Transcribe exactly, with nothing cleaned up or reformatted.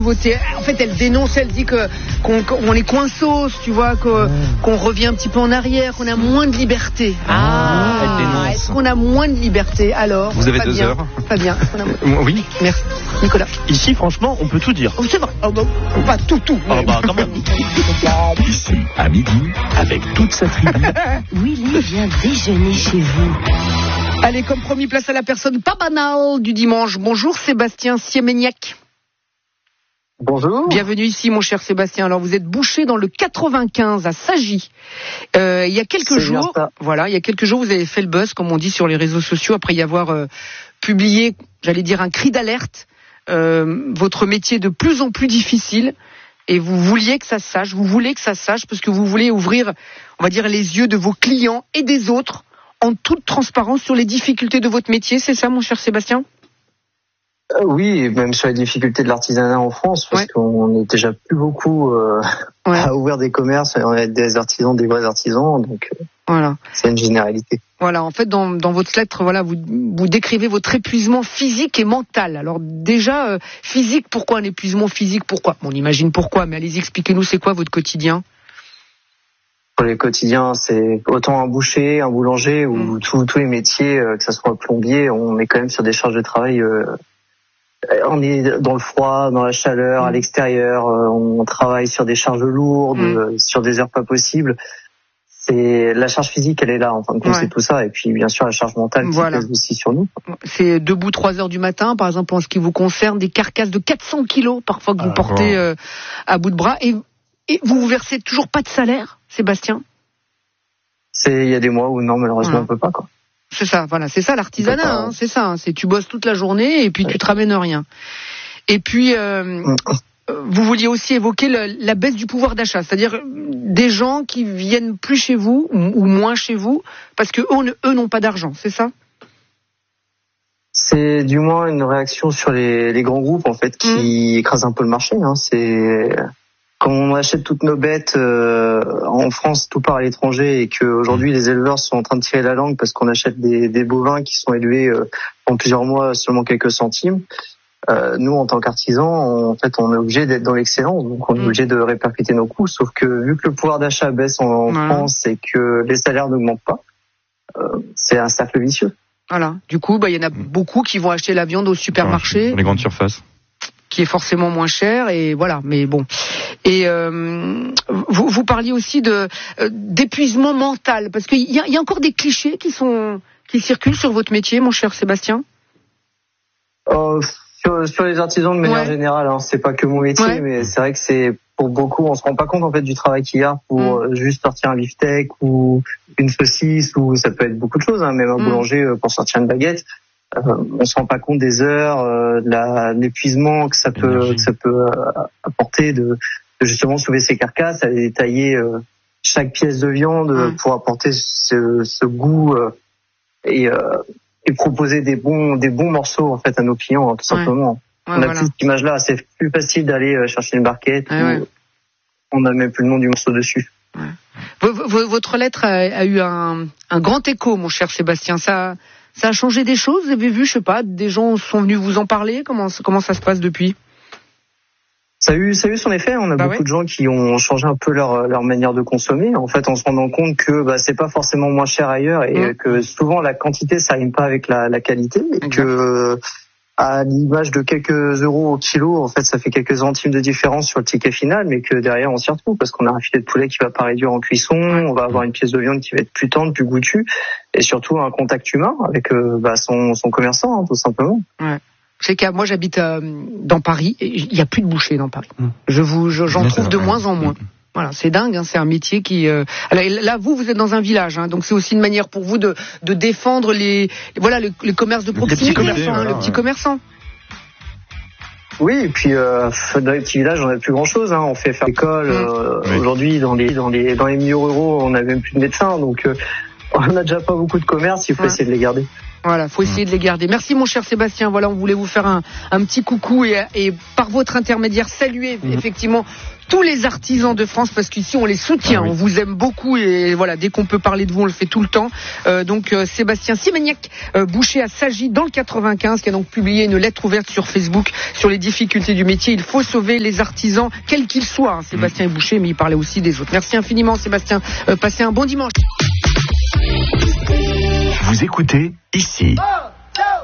Voter. En fait, elle dénonce, elle dit que qu'on, qu'on est coinsos, tu vois, que, qu'on revient un petit peu en arrière, qu'on a moins de liberté. Ah, elle dénonce. Est-ce qu'on a moins de liberté alors? Vous avez Fabien, deux heures. Fabien, est-ce qu'on a moins... Oui. Merci. Nicolas. Ici, franchement, on peut tout dire. Oh, c'est vrai. Oh, bah, pas tout, tout. Ah bah quand même. Ici, à midi, avec toute sa tribu. Willy vient déjeuner chez vous. Allez, comme promis, place à la personne pas banale du dimanche. Bonjour Sébastien Siemeniac. Bonjour. Bienvenue ici, mon cher Sébastien. Alors, vous êtes boucher dans le quatre-vingt-quinze à Sagy. Euh, il y a quelques C'est jours, voilà, il y a quelques jours, vous avez fait le buzz, comme on dit sur les réseaux sociaux, après y avoir euh, publié, j'allais dire, un cri d'alerte. Euh, votre métier est de plus en plus difficile, et vous vouliez que ça se sache. Vous voulez que ça se sache parce que vous voulez ouvrir, on va dire, les yeux de vos clients et des autres en toute transparence sur les difficultés de votre métier. C'est ça, mon cher Sébastien? Euh, oui, même sur les difficultés de l'artisanat en France, parce ouais. qu'on n'est déjà plus beaucoup euh, ouais. à ouvrir des commerces, on est des artisans, des vrais artisans, donc euh, voilà. C'est une généralité. Voilà, en fait, dans, dans votre lettre, voilà, vous, vous décrivez votre épuisement physique et mental. Alors déjà, euh, physique, pourquoi un épuisement physique? Pourquoi? Bon, on imagine pourquoi, mais allez-y, expliquez-nous, c'est quoi votre quotidien? Pour les quotidiens, c'est autant un boucher, un boulanger, ou mmh. tous tous les métiers, euh, que ce soit plombier, on est quand même sur des charges de travail... Euh, On est dans le froid, dans la chaleur, mmh. à l'extérieur. On travaille sur des charges lourdes, mmh. sur des heures pas possibles. C'est la charge physique, elle est là. En fin de compte, ouais. c'est tout ça. Et puis, bien sûr, la charge mentale qui voilà. pèse aussi sur nous. C'est debout trois heures du matin, par exemple, en ce qui vous concerne, des carcasses de quatre cents kilos parfois que vous ah, portez euh, à bout de bras. Et, et vous vous versez toujours pas de salaire, Sébastien? C'est il y a des mois où non, malheureusement, ouais. on peut pas quoi. C'est ça, voilà, c'est ça l'artisanat, hein, c'est ça. Hein, c'est tu bosses toute la journée et puis ouais. tu te ramènes rien. Et puis, euh, vous vouliez aussi évoquer le, la baisse du pouvoir d'achat, c'est-à-dire des gens qui viennent plus chez vous ou, ou moins chez vous parce que eux, eux n'ont pas d'argent, c'est ça? C'est du moins une réaction sur les, les grands groupes en fait qui mmh. écrasent un peu le marché. Hein, c'est quand on achète toutes nos bêtes euh, en France, tout part à l'étranger, et qu'aujourd'hui les éleveurs sont en train de tirer la langue parce qu'on achète des, des bovins qui sont élevés euh, en plusieurs mois seulement quelques centimes. Euh, nous, en tant qu'artisans, en fait, on est obligé d'être dans l'excellence, donc on est obligé de répercuter nos coûts. Sauf que vu que le pouvoir d'achat baisse en, en voilà. France et que les salaires n'augmentent pas, euh, c'est un cercle vicieux. Voilà. Du coup, bah, il y en a beaucoup qui vont acheter la viande au supermarché. Dans les grandes surfaces. Qui est forcément moins cher, et voilà, mais bon. Et euh, vous, vous parliez aussi de euh, d'épuisement mental, parce qu'il y a, y a encore des clichés qui sont qui circulent sur votre métier, mon cher Sébastien. Euh, sur, sur les artisans de manière ouais. générale, hein, c'est pas que mon métier, ouais. mais c'est vrai que c'est pour beaucoup, on se rend pas compte en fait du travail qu'il y a pour mmh. juste sortir un beefsteak ou une saucisse, ou ça peut être beaucoup de choses, hein, même un mmh. boulanger pour sortir une baguette. Euh, on se rend pas compte des heures, euh, de, la, de l'épuisement que ça peut, que ça peut euh, apporter de, de justement soulever ces carcasses, aller détailler euh, chaque pièce de viande mmh. pour apporter ce, ce goût euh, et, euh, et proposer des bons, des bons morceaux en fait à nos clients, hein, tout simplement. Ouais. Ouais, on a voilà. plus cette image-là, c'est plus facile d'aller chercher une barquette. Ouais, ouais. On n'a même plus le nom du morceau dessus. Ouais. V- v- votre lettre a, a eu un, un grand écho, mon cher Sébastien. Ça. Ça a changé des choses? Vous avez vu, je sais pas, des gens sont venus vous en parler? Comment, comment ça se passe depuis? Ça a eu, ça a eu son effet. On a bah beaucoup ouais. de gens qui ont changé un peu leur, leur manière de consommer. En fait, en se rendant compte que bah, c'est pas forcément moins cher ailleurs, et mmh. que souvent la quantité ça rime pas avec la, la qualité, et mmh. que à l'image de quelques euros au kilo, en fait, ça fait quelques centimes de différence sur le ticket final, mais que derrière on s'y retrouve parce qu'on a un filet de poulet qui va pas réduire en cuisson, on va avoir une pièce de viande qui va être plus tendre, plus goûtue, et surtout un contact humain avec euh, bah, son, son commerçant, hein, tout simplement. Ouais. Je sais que moi j'habite euh, dans Paris, et il y a plus de bouchers dans Paris. Mmh. Je vous, je, j'en trouve de moins en moins. Mmh. Voilà, c'est dingue, hein, c'est un métier qui. Euh... Alors, là, vous, vous êtes dans un village, hein, donc c'est aussi une manière pour vous de, de défendre les, voilà, le, les commerces de proximité, les petits commerçants, hein, voilà, le petit ouais. commerçant. Oui, et puis euh, dans les petits villages, on n'a plus grand-chose. Hein. On fait faire l'école. Mmh. Euh, oui. Aujourd'hui, dans les dans les dans les milieux ruraux, on n'a même plus de médecins, donc euh, on n'a déjà pas beaucoup de commerce. Il faut ouais. essayer de les garder. Voilà, faut essayer de les garder. Merci mon cher Sébastien. Voilà, on voulait vous faire un, un petit coucou et, et par votre intermédiaire saluer mmh. effectivement tous les artisans de France, parce qu'ici on les soutient, ah oui. on vous aime beaucoup et voilà, dès qu'on peut parler de vous, on le fait tout le temps. Euh, donc euh, Sébastien Simagnac, euh, boucher à Sagy dans le quatre-vingt-quinze, qui a donc publié une lettre ouverte sur Facebook sur les difficultés du métier. Il faut sauver les artisans, quels qu'ils soient. Hein. Sébastien mmh. est boucher, mais il parlait aussi des autres. Merci infiniment Sébastien. Euh, passez un bon dimanche. Vous écoutez ici.